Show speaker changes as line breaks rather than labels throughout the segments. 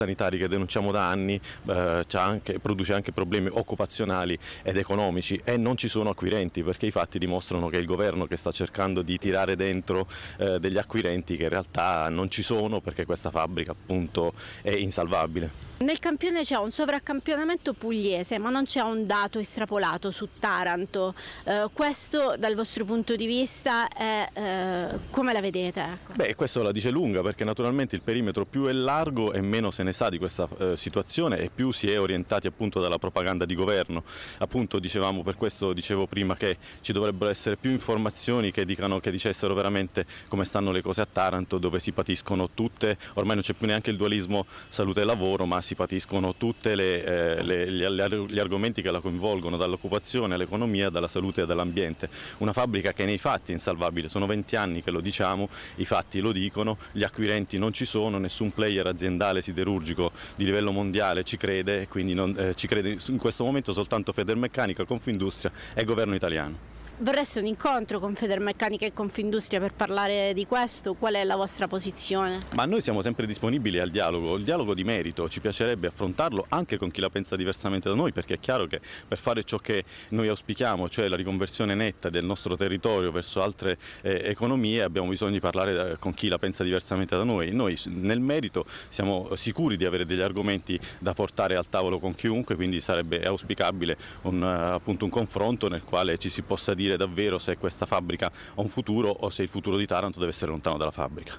sanitari che denunciamo da anni produce anche problemi occupazionali ed economici, e non ci sono acquirenti, perché i fatti dimostrano che è il governo che sta cercando di tirare dentro degli acquirenti che in realtà non ci sono, perché questa fabbrica appunto è insalvabile.
Nel campione c'è un sovraccampionamento pugliese, ma non c'è un dato estrapolato su Taranto. Questo dal vostro punto di vista è come la vedete? Ecco.
Beh, questo la dice lunga, perché naturalmente il perimetro più è largo e meno se ne sa di questa situazione, e più si è orientati appunto dalla propaganda di governo. Appunto dicevamo, per questo dicevo prima che ci dovrebbero essere più informazioni che dicessero veramente come stanno le cose a Taranto, dove si patiscono tutte, ormai non c'è più neanche il dualismo salute e lavoro, ma si patiscono tutti gli argomenti che la coinvolgono, dall'occupazione all'economia, dalla salute e dall'ambiente. Una fabbrica che nei fatti è insalvabile, sono 20 anni che lo diciamo, i fatti lo dicono, gli acquirenti non ci sono, nessun player aziendale siderurgico di livello mondiale ci crede, e quindi ci crede in questo momento soltanto Federmeccanica, Confindustria e governo italiano.
Vorreste un incontro con Federmeccanica e Confindustria per parlare di questo? Qual è la vostra posizione?
Ma noi siamo sempre disponibili al dialogo, il dialogo di merito, ci piacerebbe affrontarlo anche con chi la pensa diversamente da noi, perché è chiaro che per fare ciò che noi auspichiamo, cioè la riconversione netta del nostro territorio verso altre economie, abbiamo bisogno di parlare con chi la pensa diversamente da noi. Noi nel merito siamo sicuri di avere degli argomenti da portare al tavolo con chiunque, quindi sarebbe auspicabile appunto un confronto nel quale ci si possa dire davvero se questa fabbrica ha un futuro o se il futuro di Taranto deve essere lontano dalla fabbrica.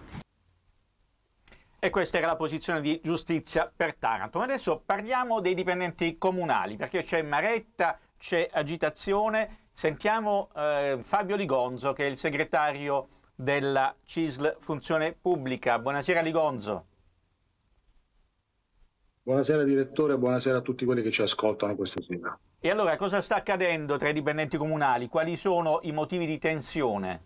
E questa era la posizione di Giustizia per Taranto. Ma adesso parliamo dei dipendenti comunali, perché c'è Maretta, c'è agitazione. Sentiamo Fabio Ligonzo, che è il segretario della CISL Funzione Pubblica. Buonasera Ligonzo.
Buonasera direttore, buonasera a tutti quelli che ci ascoltano questa sera.
E allora cosa sta accadendo tra i dipendenti comunali? Quali sono i motivi di tensione?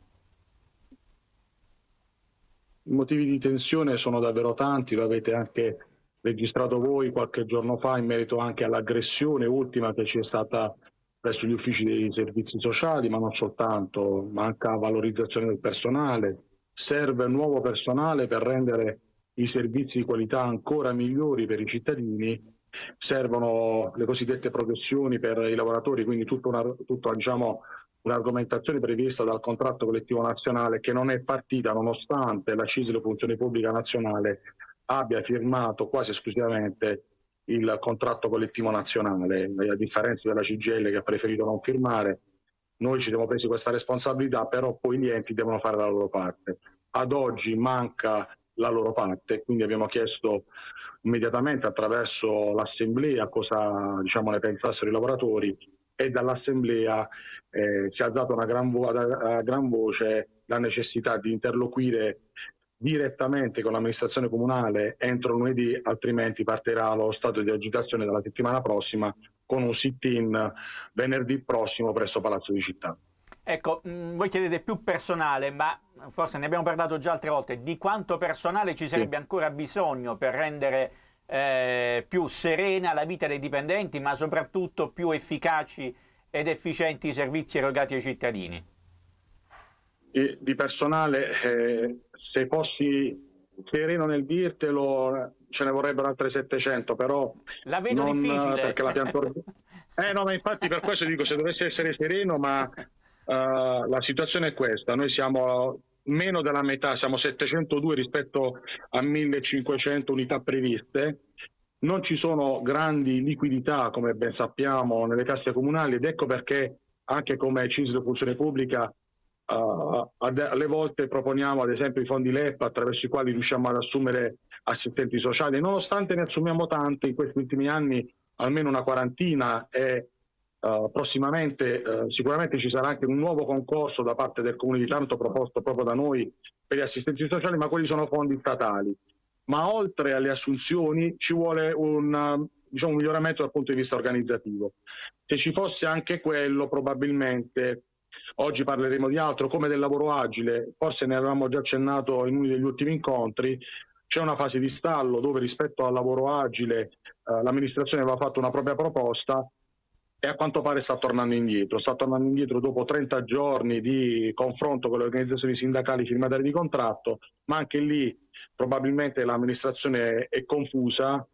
I motivi di tensione sono davvero tanti, lo avete anche registrato voi qualche giorno fa in merito anche all'aggressione ultima che ci è stata presso gli uffici dei servizi sociali, ma non soltanto, manca valorizzazione del personale, serve nuovo personale per rendere i servizi di qualità ancora migliori per i cittadini, servono le cosiddette progressioni per i lavoratori, quindi tutta un'argomentazione prevista dal contratto collettivo nazionale che non è partita nonostante la CISL Funzione Pubblica Nazionale abbia firmato quasi esclusivamente il contratto collettivo nazionale, a differenza della CGIL che ha preferito non firmare. Noi ci siamo presi questa responsabilità, però poi gli enti devono fare la loro parte. Ad oggi manca la loro parte, quindi abbiamo chiesto immediatamente attraverso l'assemblea cosa ne pensassero i lavoratori, e dall'assemblea si è alzata a gran voce la necessità di interloquire direttamente con l'amministrazione comunale entro lunedì, altrimenti partirà lo stato di agitazione dalla settimana prossima con un sit-in venerdì prossimo presso Palazzo di Città.
Ecco, voi chiedete più personale, ma forse ne abbiamo parlato già altre volte, di quanto personale ci sarebbe ancora bisogno per rendere più serena la vita dei dipendenti, ma soprattutto più efficaci ed efficienti i servizi erogati ai cittadini?
Di personale, se fossi sereno nel dirtelo, ce ne vorrebbero altre 700, però
la vedo difficile.
Perché la pianta no, ma infatti per questo dico, se dovessi essere sereno, ma la situazione è questa: noi siamo meno della metà, siamo 702 rispetto a 1500 unità previste, non ci sono grandi liquidità come ben sappiamo nelle casse comunali, ed ecco perché anche come CISL Funzione Pubblica alle volte proponiamo ad esempio i fondi LEP attraverso i quali riusciamo ad assumere assistenti sociali, nonostante ne assumiamo tanti in questi ultimi anni, almeno una quarantina, e prossimamente sicuramente ci sarà anche un nuovo concorso da parte del Comune di Taranto proposto proprio da noi per gli assistenti sociali, ma quelli sono fondi statali. Ma oltre alle assunzioni ci vuole un miglioramento dal punto di vista organizzativo. Se ci fosse anche quello, probabilmente oggi parleremo di altro, come del lavoro agile. Forse ne avevamo già accennato in uno degli ultimi incontri. C'è una fase di stallo dove rispetto al lavoro agile l'amministrazione aveva fatto una propria proposta e a quanto pare sta tornando indietro dopo 30 giorni di confronto con le organizzazioni sindacali firmatarie di contratto, ma anche lì probabilmente l'amministrazione è confusa